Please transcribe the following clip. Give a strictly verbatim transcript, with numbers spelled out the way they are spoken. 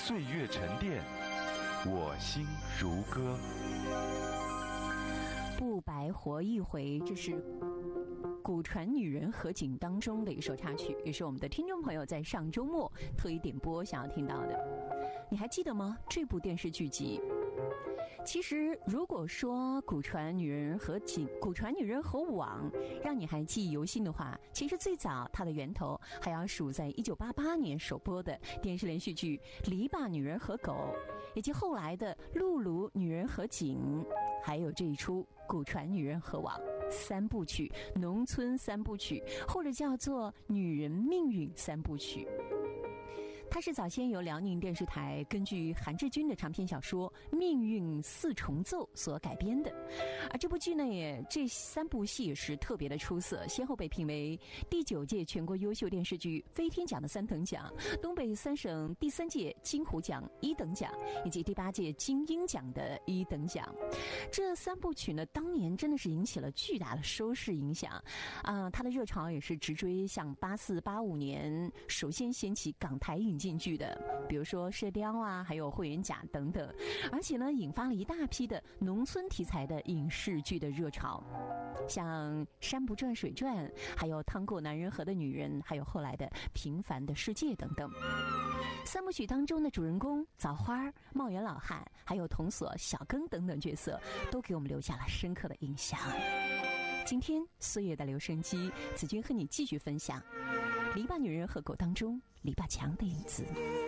岁月沉淀，我心如歌。 不白活一回，这是古传女人合景当中的一首插曲，也是我们的听众朋友在上周末特意点播想要听到的。你还记得吗？这部电视剧集其实如果说古传女人和景、古传女人和网让你还记忆犹新的话，其实最早它的源头还要数在一九八八年首播的电视连续剧《篱笆女人和狗》，以及后来的《露露女人和景》，还有这一出《古传女人和网》三部曲，农村三部曲，或者叫做女人命运三部曲。它是早先由辽宁电视台根据韩志军的长篇小说《命运四重奏》所改编的，而这部剧呢，也这三部戏也是特别的出色，先后被评为第九届全国优秀电视剧飞天奖的三等奖、东北三省第三届金虎奖一等奖，以及第八届金鹰奖的一等奖。这三部曲呢，当年真的是引起了巨大的收视影响，啊、呃，它的热潮也是直追像八四、八五年首先掀起港台引进剧的，比如说《射雕》啊，还有《霍元甲》等等，而且呢，引发了一大批的农村题材的影视剧的热潮，像《山不转水转》，还有《趟过男人河的女人》，还有后来的《平凡的世界》等等。三部曲当中的主人公枣花、茂源老汉，还有童锁、小庚等等角色，都给我们留下了深刻的印象。今天岁月的留声机，子君和你继续分享《篱笆女人和狗》当中篱笆墙的影子。